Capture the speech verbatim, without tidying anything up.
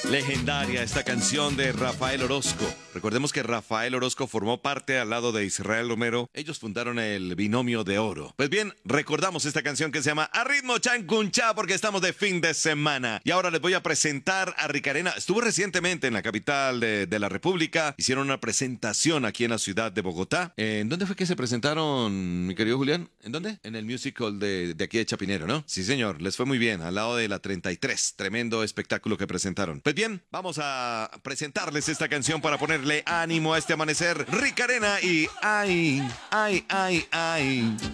Legendaria esta canción de Rafael Orozco. Recordemos que Rafael Orozco formó parte al lado de Israel Romero. Ellos fundaron el Binomio de Oro. Pues bien, recordamos esta canción que se llama A Ritmo Chancunchá porque estamos de fin de semana. Y ahora les voy a presentar a Ricarena. Estuvo recientemente en la capital de, de la República. Hicieron una presentación aquí en la ciudad de Bogotá. ¿En dónde fue que se presentaron, mi querido Julián? ¿En dónde? En el musical de, de aquí de Chapinero, ¿no? Sí, señor. Les fue muy bien. Al lado de la treinta y tres. Tremendo espectáculo que presentaron. Pues bien, vamos a presentarles esta canción para ponerle ánimo a este amanecer. Ricarena y ay, ay, ay, ay.